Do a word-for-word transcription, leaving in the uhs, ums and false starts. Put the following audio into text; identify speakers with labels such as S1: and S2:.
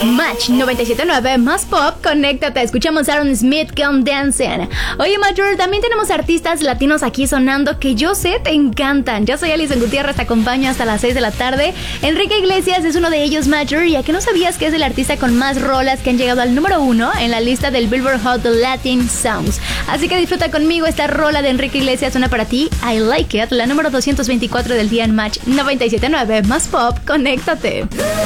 S1: Match noventa y siete punto nueve más pop, conéctate. Escuchamos a Aaron Smith con Dancing. Oye, Major, también tenemos artistas latinos aquí sonando que yo sé te encantan. Yo soy Alison Gutiérrez, te acompaño hasta las seis de la tarde. Enrique Iglesias es uno de ellos, Major, y a que no sabías que es el artista con más rolas que han llegado al número uno en la lista del Billboard Hot Latin Songs. Así que disfruta conmigo esta rola de Enrique Iglesias, suena para ti, I Like It, la número doscientos veinticuatro del día en Match noventa y siete punto nueve más pop, conéctate.